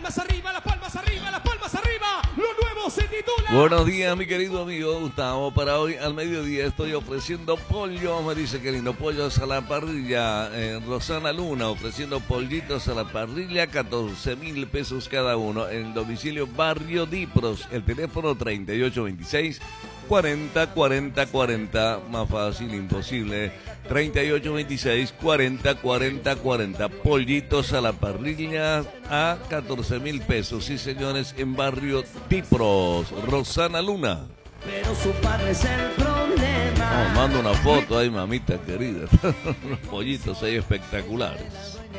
palmas arriba, las palmas arriba, las palmas arriba. Lo nuevo se titula. Buenos días, mi querido amigo Gustavo. Para hoy al mediodía estoy ofreciendo pollo. Me dice que lindo, pollos a la parrilla. Rosana Luna ofreciendo pollitos a la parrilla, 14.000 pesos cada uno. En el domicilio Barrio Dipros. El teléfono 3826 40 40 40. Más fácil, imposible. 3826 40 40 40. Pollitos a la parrilla a 14.000 pesos. Sí, señores, en Barrio Dipros. Rosana Luna. Pero su padre es el problema. Mando una foto ahí, mamita querida. Los pollitos ahí espectaculares.